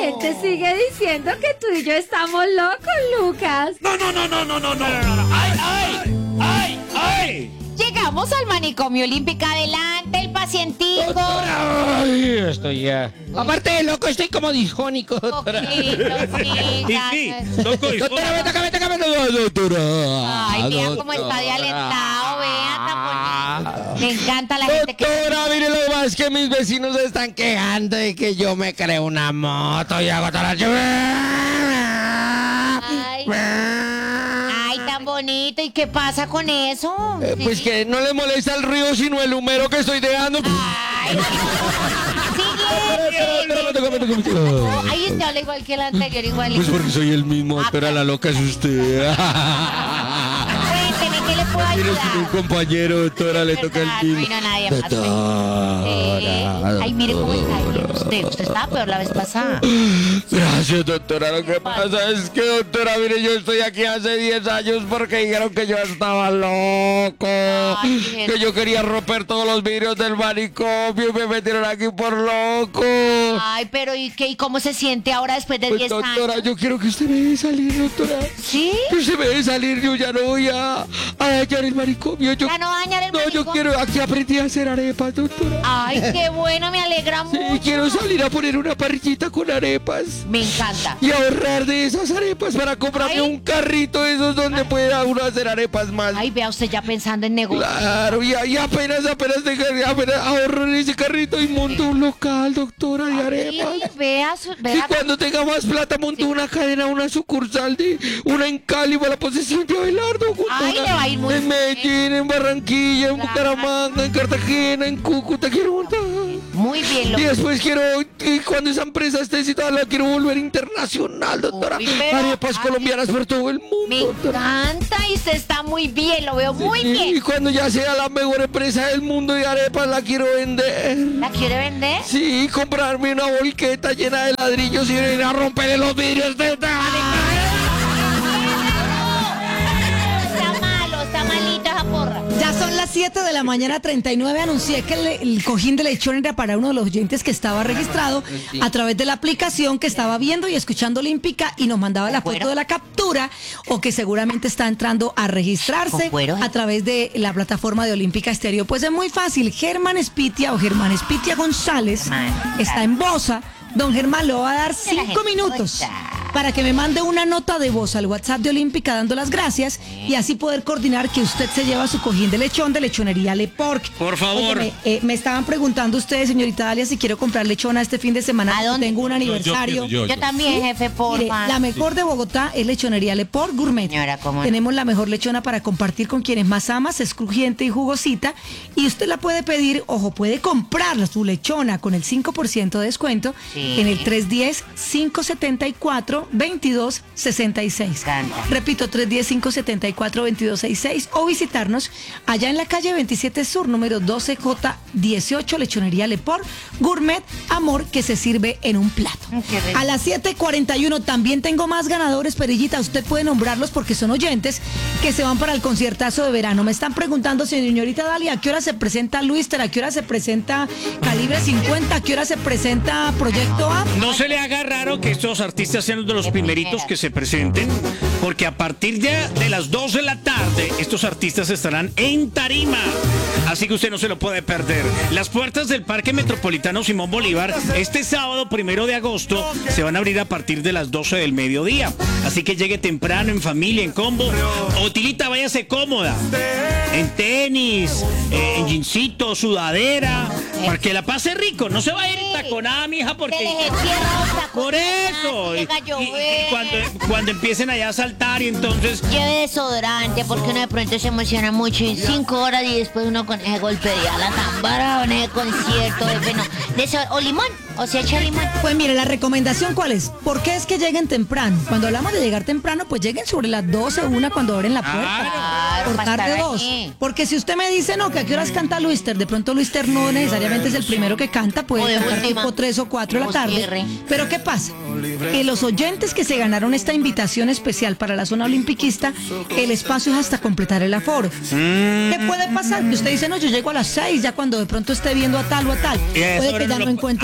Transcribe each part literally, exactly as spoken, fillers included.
gente sigue diciendo que tú y yo estamos locos, Lucas. No, no, no, no, no, no, no, no, no. ¡Ay, ay! ¡Ay, ay! Llegamos al manicomio olímpico. Adelante, el pacientico. Doctora, ay, estoy ya. Aparte de loco, estoy como disjónico, doctora. Poquito, sí, Sí, sí, gracias. loco, Doctora, ven acá, ven acá, ven acá, doctora. Ay, vea cómo está de alentado, vea, tan bonito. Me encanta la gente que... Doctora, mire lo más que mis vecinos se están quejando de que yo me creo una moto y hago todas las... Ay, ay, tan bonito. ¿Y qué pasa con eso? Eh, Pues Sí. que no le molesta el río, sino el humero que estoy dejando. Ay, sigue. Ay, usted habla igual que el anterior, igual. Pues porque soy el mismo, Ah, doctora, la loca es usted. Cuénteme, ¿qué le puedo Tienes un ayudar? compañero, doctora, le toca el ¿Verdad? timbre. No hay nadie más. Doctora, Eh, ay, mire cómo está bien doctora. usted. Usted estaba peor la vez pasada. Gracias, doctora. Lo que pasa es que, doctora, mire, yo estoy aquí hace diez años porque dijeron que yo estaba loco. Ay, Que yo quería romper todos los vidrios del manicomio y me metieron aquí por loco. Ay, pero ¿y qué? ¿Y cómo se siente ahora después de Pues, diez doctora, años? yo quiero que usted me deje salir, doctora. ¿Sí? Que usted me deje salir, yo ya no voy a, a dañar el manicomio. Yo, ¿Ya no dañar el no, yo manicomio? quiero, aquí aprendí a hacer arepas, doctora. Ay, qué bueno, me alegra Sí, mucho. quiero salir a poner una parrillita con arepas. Me encanta. Y ahorrar de esas arepas para comprarme Ay. un carrito de esos donde pueda uno hacer arepas más. Ay, vea usted ya pensando en negocio. Claro, y, y apenas, apenas, de, apenas ahorro en ese carrito y monto un local, doctora, de arepas. Sí, vea, su, Y vea. cuando tenga más plata monto una cadena, una sucursal de una en Cali para la posesión de Abelardo. Ay, una le va a ir muy en Medellín, en Barranquilla, en Claro. Bucaramanga, en Cartagena, en Cúcuta, quiero montar. Muy bien, lo Y después quiero, y cuando esa empresa esté citada, la quiero volver internacional, doctora. Uy, pero- Arepas ay, colombianas por todo el mundo, me doctora. encanta y usted está muy bien, lo veo muy Y bien. cuando ya sea la mejor empresa del mundo de arepas, la quiero vender. ¿La quiere vender? Sí, comprarme una volqueta llena de ladrillos y ir a romperle los vidrios de esta. Está malo, está malito esa porra. Ya son las siete de la mañana, treinta y nueve. Anuncié que el, el cojín de lechón era para uno de los oyentes que estaba registrado a través de la aplicación, que estaba viendo y escuchando Olímpica y nos mandaba la ¿Con foto cuero? de la captura, o que seguramente está entrando a registrarse ¿Con cuero? a través de la plataforma de Olímpica Estéreo. Pues es muy fácil. Germán Espitia o Germán Espitia González Germán, está en Bosa. Don Germán le va a dar De la cinco gente minutos bosa. para que me mande una nota de voz al WhatsApp de Olímpica dando las gracias y así poder coordinar que usted se lleva su cojín de lechón de Lechonería Le Porc. Por favor. Óyeme, eh, me estaban preguntando ustedes, señorita Dalia, si quiero comprar lechona este fin de semana. ¿A porque dónde? Tengo un Yo, yo, aniversario. yo, Yo también, jefe, Mire, porfa. la mejor de Bogotá es Lechonería Le Porc Gourmet. Señora, ¿cómo no? Tenemos la mejor lechona para compartir con quienes más amas, es crujiente y jugosita. Y usted la puede pedir, ojo, puede comprarla, su lechona, con el cinco por ciento de descuento Sí. en el tres uno cero, cinco siete cuatro, dos dos seis seis. Encanta. Repito, tres uno cero, cinco siete cuatro, dos dos seis seis o visitarnos allá en la calle veintisiete Sur, número doce J dieciocho, Lechonería Le Porc Gourmet, amor que se sirve en un plato. Mm, qué rico. A las siete cuarenta y uno también tengo más ganadores, Perillita. Usted puede nombrarlos porque son oyentes que se van para el conciertazo de verano. Me están preguntando, señorita Dalia, ¿a qué hora se presenta Luister? ¿A qué hora se presenta Calibre cincuenta? ¿A qué hora se presenta Proyecto A? No se le haga raro que estos artistas sean de los primeritos que se presenten, porque a partir de, de las dos de la tarde, estos artistas estarán en tarima. Así que usted no se lo puede perder. Las puertas del Parque Metropolitano Simón Bolívar, este sábado primero de agosto, se van a abrir a partir de las doce del mediodía. Así que llegue temprano, en familia, en combo. O Tilita, váyase cómoda. En tenis, eh, en jeansito, sudadera, para que la pase rico. No se va a ir taconada, mija, porque... Se les entierra otra cosa. Por eso. Llega a Y- y- llover. y cuando, cuando empiecen allá a saltar y entonces... Lleve desodorante porque uno de pronto se emociona mucho y cinco horas y después uno con ese golpe de ala tan bravo en ese concierto de bueno, desod- o limón, o se echa limón. Pues mire, la recomendación ¿cuál es? ¿Por qué es que lleguen temprano? Cuando hablamos de llegar temprano, pues lleguen sobre las doce, una cuando abren la puerta. Claro, Por para tarde estar dos. allí. Porque si usted me dice, no, que a qué horas canta Luister, de pronto Luister no necesariamente es el primero que canta, O puede de cantar última. tipo tres o cuatro de la O tarde. cierre. Pero ¿qué pasa? Que los oyentes que se ganaron esta invitación especial para la zona olimpiquista, el espacio es hasta completar el aforo. ¿Qué puede pasar? Que usted dice, no, yo llego a las seis, ya cuando de pronto esté viendo a tal o a tal. Y a esa Puede hora que ya no no lo- encuentre Ah,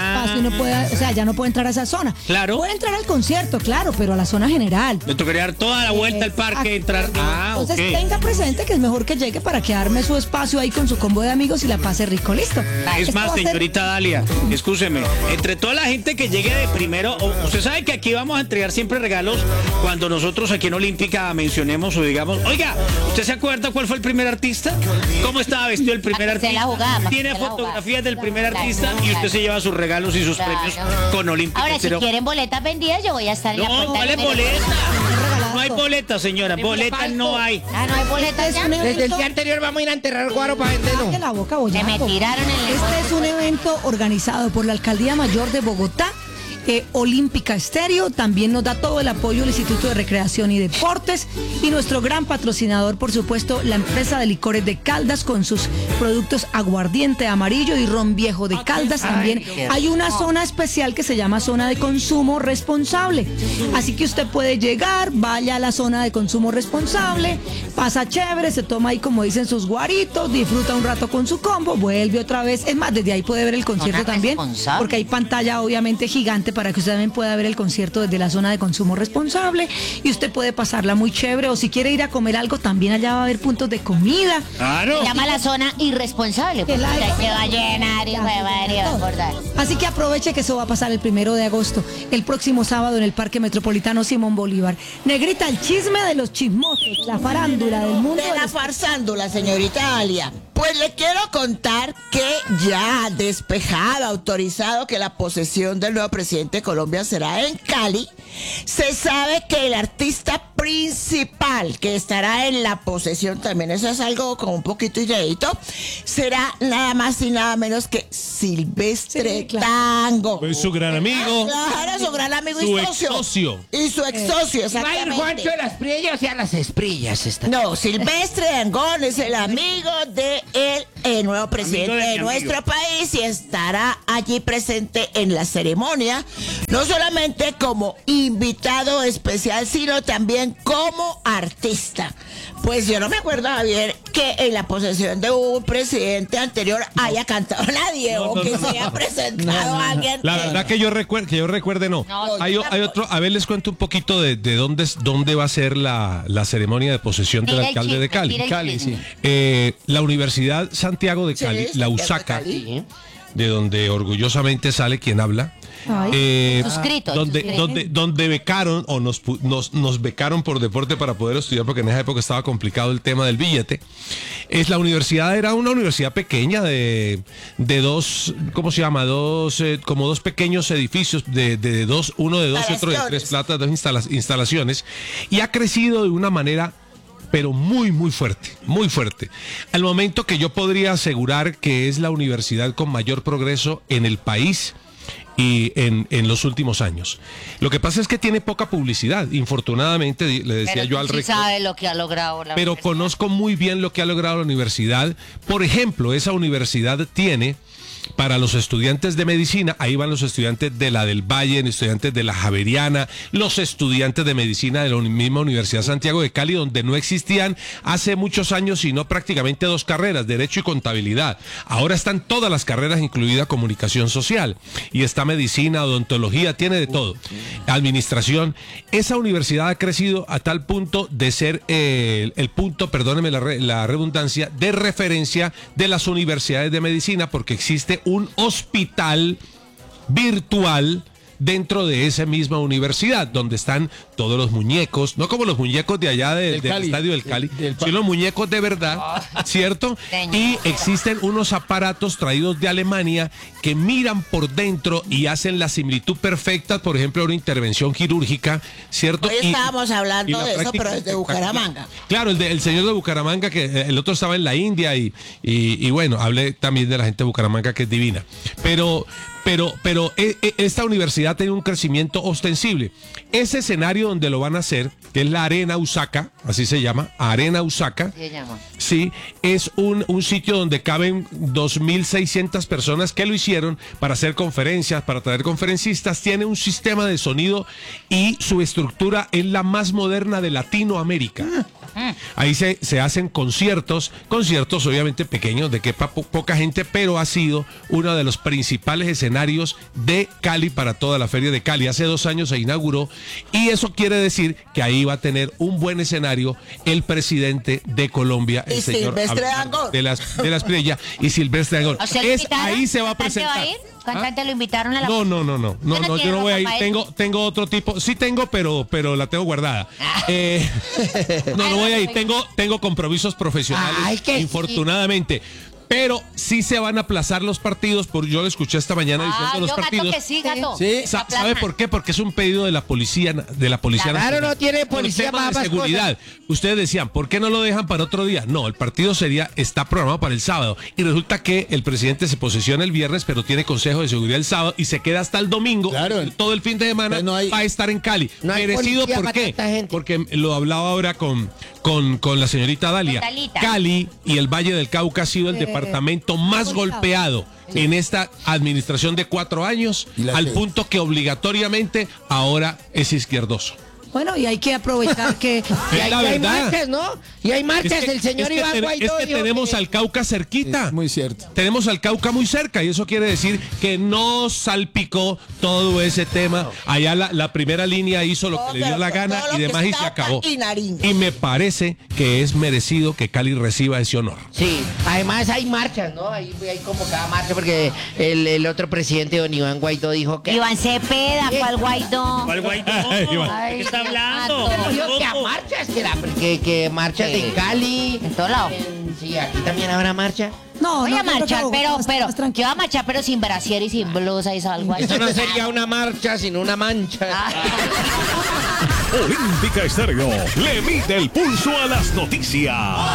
Ah. espacio y no puede, o sea, ya no puede entrar a esa zona. Claro. Puede entrar al concierto, claro, pero a la zona general. Le tocaría dar toda la vuelta al parque, entrar. Ah, Entonces ok. tenga presente que es mejor que llegue para que arme su espacio ahí con su combo de amigos y la pase rico, listo. Es Esto más, va a ser- señorita Dalia, escúcheme, entre toda la gente que llegue de primero, o- usted sabe que aquí vamos a entregar siempre regalos cuando nosotros aquí en Olímpica mencionemos o digamos, oiga, ¿usted se acuerda cuál fue el primer artista? ¿Cómo estaba vestido el primer Pa' que se artista? la jugaba, pa' que Tiene se la fotografías jugaba. del primer Claro, artista y usted claro. se lleva sus regalos y sus Claro. premios con Olímpica. Ahora, si Pero- quieren boletas vendidas, yo voy a estar en la no, puerta. vale del menú. boleta. No hay boleta, señora. Boletas no hay. Ah, no hay boletas Este ya. es un Desde el evento- día anterior vamos a ir a enterrar guaro para venderlo. Cállate la boca, Se boyaco. me tiraron en el Este es un evento organizado por la Alcaldía Mayor de Bogotá, eh, Olímpica Estéreo, también nos da todo el apoyo el Instituto de Recreación y Deportes y nuestro gran patrocinador, por supuesto, la empresa de licores de Caldas con sus productos aguardiente amarillo y ron viejo de Caldas. También hay una zona especial que se llama zona de consumo responsable. Así que usted puede llegar, vaya a la zona de consumo responsable, pasa chévere, se toma ahí como dicen sus guaritos, disfruta un rato con su combo, vuelve otra vez. Es más, desde ahí puede ver el concierto Zona también, responsable. porque hay pantalla obviamente gigante para que usted también pueda ver el concierto desde la zona de consumo responsable y usted puede pasarla muy chévere o si quiere ir a comer algo también allá va a haber puntos de comida. Claro. Se llama la zona irresponsable. Que Porque la- usted se va a llenar y va a ir a engordar. Así que aproveche que eso va a pasar el primero de agosto, el próximo sábado en el Parque Metropolitano Simón Bolívar. Negrita, el chisme de los chismosos, la farándula del mundo De de la los- farsándula, señorita Alia. Pues le quiero contar que ya despejado, autorizado que la posesión del nuevo presidente de Colombia será en Cali, se sabe que el artista principal que estará en la posesión, también eso es algo como un poquito inédito, será nada más y nada menos que Silvestre Sí, claro. Tango. Pues su gran amigo. Claro, su gran amigo Su y socio. ex-socio. Y su ex socio, Va a ir exactamente. Juancho de las Priellas y a las Esprillas. Esta. No, Silvestre Dangond es el amigo de el, el nuevo presidente Amigo de de, mi amigo. nuestro país y estará allí presente en la ceremonia, no solamente como invitado especial, sino también como artista. Pues yo no me acuerdo, Javier, que en la posesión de un presidente anterior haya cantado nadie o que se haya presentado alguien. La que- verdad que yo recuerde, que yo recuerde no. No, hay, o- hay otro, a ver, les cuento un poquito de, de dónde, es- dónde va a ser la, la ceremonia de posesión del Tira el alcalde de chisme, Cali. tira el Cali, chisme. sí. Eh, la Universidad Santiago de Sí, Cali, la Santiago de USACA, Cali. de donde orgullosamente sale quien habla. Ay. Eh, Suscrito, donde, suscrito. donde, donde becaron o nos, pu- nos, nos becaron por deporte para poder estudiar, porque en esa época estaba complicado el tema del billete. Es la universidad, era una universidad pequeña de, de dos, ¿cómo se llama? Dos, eh, como dos pequeños edificios, de, de dos, uno de dos y otro de tres Instalaciones. platas, dos instala- instalaciones, y ha crecido de una manera pero muy, muy fuerte, muy fuerte. Al momento que yo podría asegurar que es la universidad con mayor progreso en el país y en, en los últimos años. Lo que pasa es que tiene poca publicidad, infortunadamente, di- le decía Pero yo tú al sí rector. sabe lo que ha logrado la Pero universidad. conozco muy bien lo que ha logrado la universidad. Por ejemplo, esa universidad tiene para los estudiantes de medicina, ahí van los estudiantes de la del Valle, estudiantes de la Javeriana, los estudiantes de medicina de la misma Universidad Santiago de Cali, donde no existían hace muchos años sino prácticamente dos carreras, Derecho y Contabilidad. Ahora están todas las carreras, incluida Comunicación Social, y está Medicina, Odontología, tiene de todo, Administración. Esa universidad ha crecido a tal punto de ser eh, el, el punto, perdóneme la, re- la redundancia, de referencia de las universidades de medicina, porque existe un hospital virtual dentro de esa misma universidad, donde están todos los muñecos, no como los muñecos de allá de- Del del Cali, estadio del Cali, del- del- sino los muñecos de verdad, ¿cierto? Señor. Y existen unos aparatos traídos de Alemania que miran por dentro y hacen la similitud perfecta, por ejemplo, una intervención quirúrgica, ¿cierto? Hoy Y- estábamos hablando y la de eso, práctica pero desde espectacular. Bucaramanga. Claro, el, de- el señor de Bucaramanga, que eh, el otro estaba en la India y, y, y bueno, hablé también de la gente de Bucaramanga que es divina. Pero, pero, pero eh, eh, esta universidad tiene un crecimiento ostensible. Ese escenario donde lo van a hacer que es la Arena Usaca, así se llama, Arena Usaca. Se llama. Sí, es un, un sitio donde caben dos mil seiscientas personas que lo hicieron para hacer conferencias, para traer conferencistas. Tiene un sistema de sonido y su estructura es la más moderna de Latinoamérica. Ahí se, se hacen conciertos, conciertos obviamente pequeños, de que po poca gente, pero ha sido uno de los principales escenarios de Cali para toda la Feria de Cali. Hace dos años se inauguró y eso quiere decir que ahí va a tener un buen escenario el presidente de Colombia, el y señor Silvestre Abinader Dangond. de las de las Pirella y Silvestre Dangond. O sea, ¿lo Es invitaron? ahí se va a ¿Cantante presentar. va a ir? ¿Cantante lo invitaron a la... No, no, no, no, no, ¿Usted no no, tiene yo no voy a ir. ropa para Tengo, tengo otro tipo, sí tengo, pero, pero la tengo guardada. Eh, no, no voy a ir. Tengo, tengo compromisos profesionales, Ay, que sí. infortunadamente. Pero sí se van a aplazar los partidos, por yo lo escuché esta mañana diciendo Ah, los yo partidos. gato que sí, gato. Sí. Sa- ¿Sabe por qué? Porque es un pedido de la policía, de la policía Claro, nacional. no tiene Por policía tema para de más seguridad. Ustedes decían, ¿por qué no lo dejan para otro día? No, el partido sería está programado para el sábado y resulta que el presidente se posesiona el viernes, pero tiene consejo de seguridad el sábado y se queda hasta el domingo. Claro. Todo el fin de semana Entonces no hay- va a estar en Cali. no hay Merecido, policía ¿por para qué? tanta gente. Porque lo hablaba ahora con, con, con la señorita Dalia. Con Dalita. Cali y el Valle del Cauca ha sido el departamento más golpeado en esta administración de cuatro años, Y la al que- punto que obligatoriamente ahora es izquierdoso. Bueno, y hay que aprovechar que... Es Y hay, la y hay verdad. marchas, ¿no? Y hay marchas. Es que- el señor es que Iván ten- Guaidó es que dijo tenemos que- al Cauca cerquita. Es muy cierto. Tenemos al Cauca muy cerca y eso quiere decir que no salpicó todo ese tema. Allá la, la primera línea hizo lo que le dio la gana Todo lo y que demás y se está acabó. y Nariño. Y me parece que es merecido que Cali reciba ese honor. Sí, además hay marchas, ¿no? Hay, hay como cada marcha porque el, el otro presidente, don Iván Guaidó, dijo que... Iván Cepeda, ¿cuál Guaidó? ¿Cuál Guaidó? Iván. ¿De qué está hablando? Gato. Dijo que a marchas, que, la- que, que marchas Sí. en Cali. En todo lado. en- sí, aquí también habrá marcha. No, Voy no, a yo creo que marchar, Bogotá pero, está pero, más yo tranquilo. voy a marchar, pero sin brasier y sin blusa y algo así. Eso no sería una marcha, sino una mancha. Olímpica Estéreo le mide el pulso a las noticias.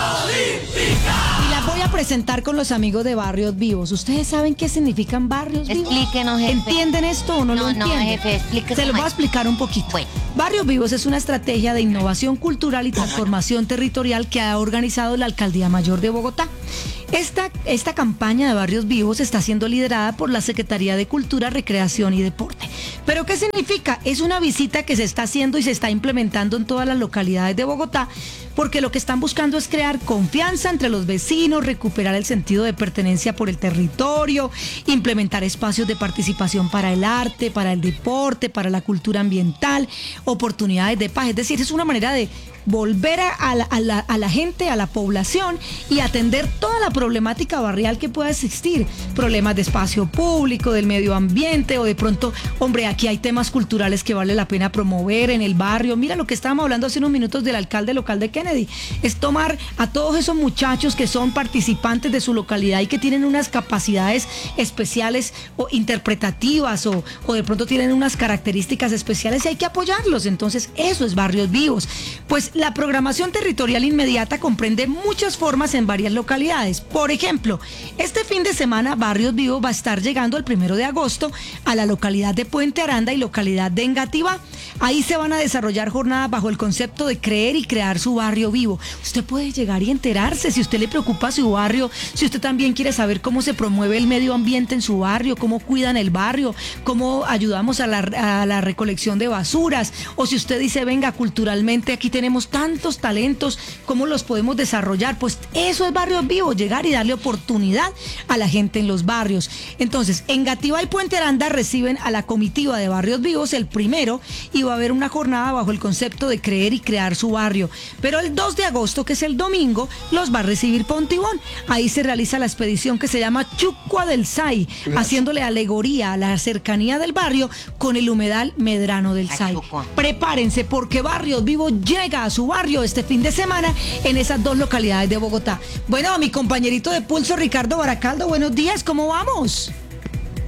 Y las voy a presentar con los amigos de Barrios Vivos. ¿Ustedes saben qué significan barrios vivos? Explíquenos, jefe. ¿Entienden esto o no, No, lo no, entienden? jefe, explíquenos Se lo voy a más. explicar un poquito. Bueno. Barrios Vivos es una estrategia de innovación cultural y transformación territorial que ha organizado la Alcaldía Mayor de Bogotá. Esta, esta campaña de Barrios Vivos está siendo liderada por la Secretaría de Cultura, Recreación y Deporte. ¿Pero qué significa? Es una visita que se está haciendo y se está implementando en todas las localidades de Bogotá, porque lo que están buscando es crear confianza entre los vecinos, recuperar el sentido de pertenencia por el territorio, implementar espacios de participación para el arte, para el deporte, para la cultura ambiental, oportunidades de paz. Es decir, es una manera de volver a, a la, a la- a la gente, a la población y atender toda la problemática barrial que pueda existir. Problemas de espacio público, del medio ambiente o de pronto, hombre, aquí hay temas culturales que vale la pena promover en el barrio. Mira lo que estábamos hablando hace unos minutos del alcalde local de Kennedy. Es tomar a todos esos muchachos que son participantes de su localidad y que tienen unas capacidades especiales o interpretativas o, o de pronto tienen unas características especiales y hay que apoyarlos. Entonces, eso es Barrios Vivos. Pues la programación territorial inmediata comprende muchas formas en varias localidades. Por ejemplo, este fin de semana Barrios Vivos va a estar llegando el primero de agosto a la localidad de Puente Aranda y localidad de Engativá. Ahí se van a desarrollar jornadas bajo el concepto de creer y crear su barrio vivo. Usted puede llegar y enterarse si usted le preocupa su barrio, si usted también quiere saber cómo se promueve el medio ambiente en su barrio, cómo cuidan el barrio, cómo ayudamos a la, a la recolección de basuras, o si usted dice, venga, culturalmente aquí tenemos tantos talentos, ¿cómo los podemos desarrollar? Pues eso es Barrios Vivos, llegar y darle oportunidad a la gente en los barrios. Entonces, Engativá y Puente Aranda reciben a la comitiva de Barrios Vivos el primero y va a haber una jornada bajo el concepto de creer y crear su barrio. Pero el dos de agosto, que es el domingo, los va a recibir Pontibón. Ahí se realiza la expedición que se llama Chucua del Sai, haciéndole alegoría a la cercanía del barrio con el humedal Medrano del Ay, Sai. Chucua. Prepárense porque Barrios Vivos llega a su barrio este fin de semana en esas dos localidades de Bogotá. Bueno, a mi compañerito de pulso, Ricardo Baracaldo, buenos días, ¿cómo vamos?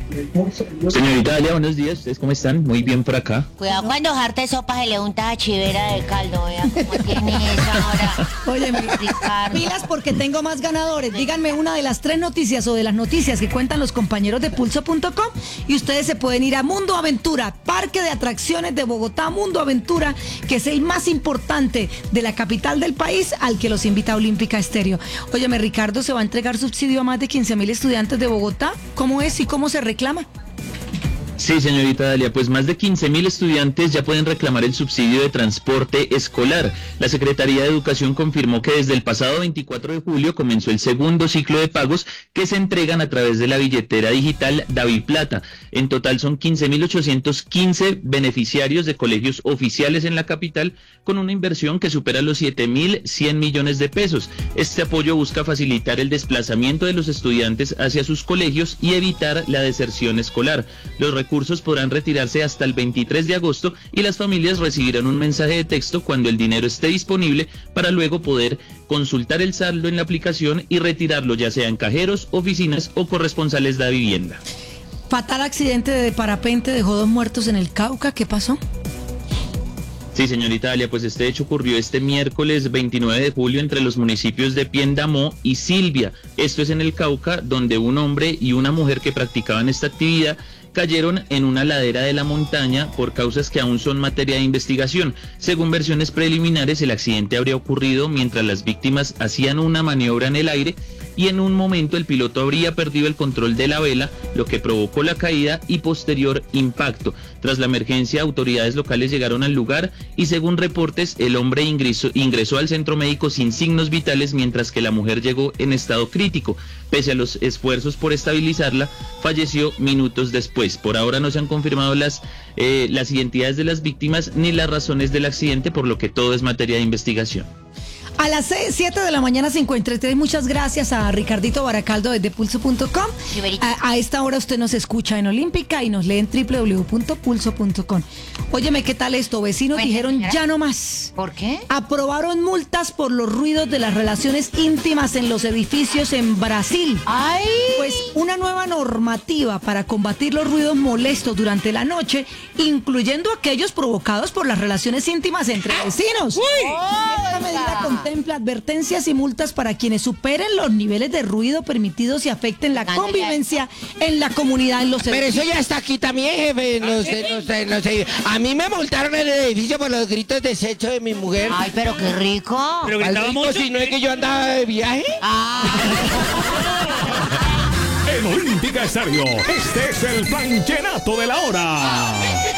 Señorita Dalia, buenos días. ¿Ustedes cómo están? Muy bien por acá. Cuidado cuando jarte sopa se le unta a chivera de caldo, vea cómo tiene eso ahora. Oye, mi- Ricardo. pilas porque tengo más ganadores. Díganme una de las tres noticias o de las noticias que cuentan los compañeros de pulso punto com y ustedes se pueden ir a Mundo Aventura, Parque de Atracciones de Bogotá, Mundo Aventura, que es el más importante de la capital del país, al que los invita Olímpica Estéreo. Óyeme, Ricardo, ¿se va a entregar subsidio a más de quince mil estudiantes de Bogotá? ¿Cómo es y cómo se reclama? Sí, señorita Dalia, pues más de quince mil estudiantes ya pueden reclamar el subsidio de transporte escolar. La Secretaría de Educación confirmó que desde el pasado veinticuatro de julio comenzó el segundo ciclo de pagos que se entregan a través de la billetera digital DaviPlata. En total son quince mil ochocientos quince beneficiarios de colegios oficiales en la capital, con una inversión que supera los siete mil cien millones de pesos. Este apoyo busca facilitar el desplazamiento de los estudiantes hacia sus colegios y evitar la deserción escolar. Los recursos podrán retirarse hasta el veintitrés de agosto y las familias recibirán un mensaje de texto cuando el dinero esté disponible para luego poder consultar el saldo en la aplicación y retirarlo ya sea en cajeros, oficinas o corresponsales de vivienda. Fatal accidente de parapente dejó dos muertos en el Cauca. ¿Qué pasó? Sí, señorita Dalia, pues este hecho ocurrió este miércoles veintinueve de julio entre los municipios de Piendamó y Silvia. Esto es en el Cauca, donde un hombre y una mujer que practicaban esta actividad cayeron en una ladera de la montaña por causas que aún son materia de investigación. Según versiones preliminares, el accidente habría ocurrido mientras las víctimas hacían una maniobra en el aire y en un momento el piloto habría perdido el control de la vela, lo que provocó la caída y posterior impacto. Tras la emergencia, autoridades locales llegaron al lugar y según reportes, el hombre ingresó, ingresó al centro médico sin signos vitales, mientras que la mujer llegó en estado crítico. Pese a los esfuerzos por estabilizarla, falleció minutos después. Por ahora no se han confirmado las, eh, las identidades de las víctimas ni las razones del accidente, por lo que todo es materia de investigación. A las siete de la mañana cincuenta y tres, muchas gracias a Ricardito Baracaldo desde pulso punto com. A, a esta hora usted nos escucha en Olímpica y nos lee en doble u doble u doble u punto pulso punto com. Óyeme, ¿qué tal esto? Vecinos Bueno, dijeron señora. ya no más. ¿Por qué? Aprobaron multas por los ruidos de las relaciones íntimas en los edificios en Brasil. ¡Ay! Pues una nueva normativa para combatir los ruidos molestos durante la noche, incluyendo aquellos provocados por las relaciones íntimas entre vecinos. Esta medida contempla advertencias y multas para quienes superen los niveles de ruido permitidos y afecten la Ándale. convivencia en la comunidad en los Pero eso edificios. ya está aquí también, jefe. No sé, no sé, no sé. A mí me multaron en el edificio por los gritos de sexo de mi mujer. Ay, pero qué rico. Pero Al gritaba rico, mucho. si no es que yo andaba de viaje. En Olímpica Estéreo, este es el planchenato de la hora.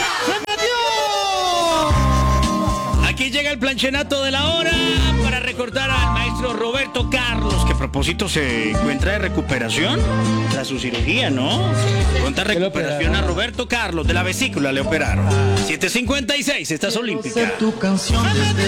Aquí llega el planchenato de la hora para recordar al maestro Roberto Carlos, que a propósito se encuentra de recuperación tras su cirugía, ¿no? Pronta recuperación a Roberto Carlos, de la vesícula le operaron. siete cincuenta y seis, estás Olímpica. Tu canción desde